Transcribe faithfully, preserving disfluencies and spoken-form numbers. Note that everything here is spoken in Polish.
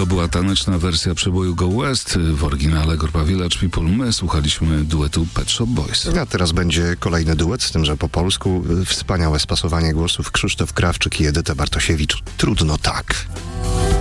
To była taneczna wersja przeboju Go West. W oryginale Grupa Village People. My słuchaliśmy duetu Pet Shop Boys. A teraz będzie kolejny duet, z tym, że po polsku. Wspaniałe spasowanie głosów. Krzysztof Krawczyk i Edyta Bartosiewicz. Trudno tak.